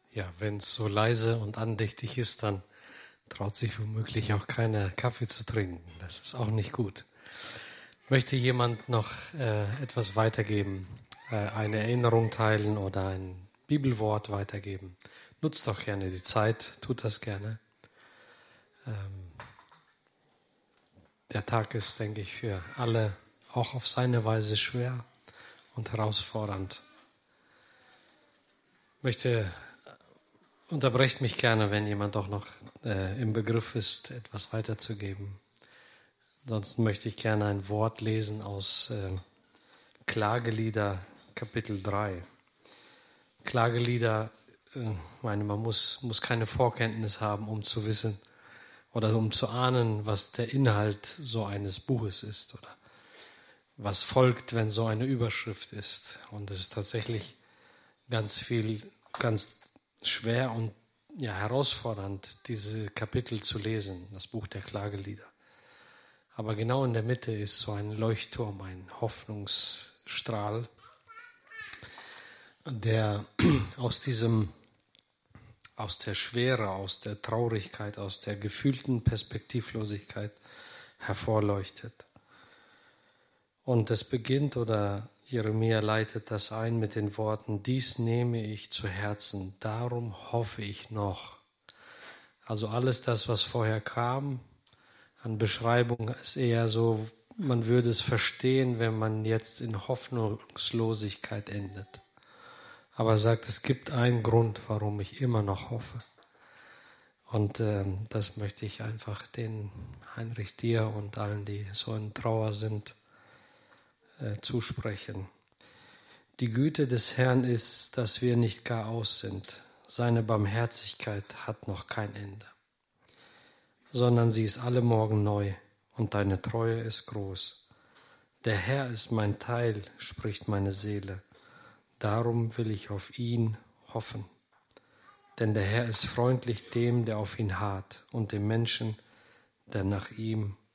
Ja, wenn es so leise und andächtig ist, dann traut sich womöglich auch keiner Kaffee zu trinken. Das ist auch nicht gut. Möchte jemand noch etwas weitergeben, eine Erinnerung teilen oder ein Bibelwort weitergeben? Nutzt doch gerne die Zeit, tut das gerne. Der Tag ist, denke ich, für alle auch auf seine Weise schwer und herausfordernd. Unterbrecht mich gerne, wenn jemand doch noch im Begriff ist, etwas weiterzugeben. Ansonsten möchte ich gerne ein Wort lesen aus Klagelieder Kapitel 3. Klagelieder, man muss keine Vorkenntnis haben, um zu wissen oder um zu ahnen, was der Inhalt so eines Buches ist oder was folgt, wenn so eine Überschrift ist. Und es ist tatsächlich ganz schwer und herausfordernd, diese Kapitel zu lesen, das Buch der Klagelieder. Aber genau in der Mitte ist so ein Leuchtturm, ein Hoffnungsstrahl, der aus der Schwere, aus der Traurigkeit, aus der gefühlten Perspektivlosigkeit hervorleuchtet. Und es beginnt, oder Jeremia leitet das ein mit den Worten: Dies nehme ich zu Herzen, darum hoffe ich noch. Also alles das, was vorher kam an Beschreibung, ist eher so, man würde es verstehen, wenn man jetzt in Hoffnungslosigkeit endet. Aber er sagt, es gibt einen Grund, warum ich immer noch hoffe. Und das möchte ich einfach den Heinrich, dir und allen, die so in Trauer sind, zusprechen. Die Güte des Herrn ist, dass wir nicht gar aus sind. Seine Barmherzigkeit hat noch kein Ende, sondern sie ist alle Morgen neu und deine Treue ist groß. Der Herr ist mein Teil, spricht meine Seele. Darum will ich auf ihn hoffen. Denn der Herr ist freundlich dem, der auf ihn harrt, und dem Menschen, der nach ihm